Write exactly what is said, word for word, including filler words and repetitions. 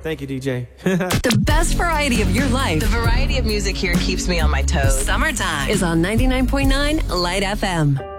Thank you, D J. The best variety of your life. The variety of music here keeps me on my toes. Summertime is on ninety-nine point nine Light F M.